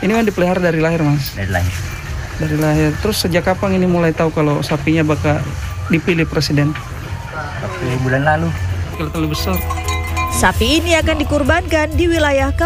Ini kan dipelihara dari lahir, Mas? Dari lahir. Dari lahir. Terus sejak kapan ini mulai tahu kalau sapinya bakal dipilih presiden? Waktu bulan lalu. Kalau terlalu besar. Sapi ini akan dikurbankan di wilayah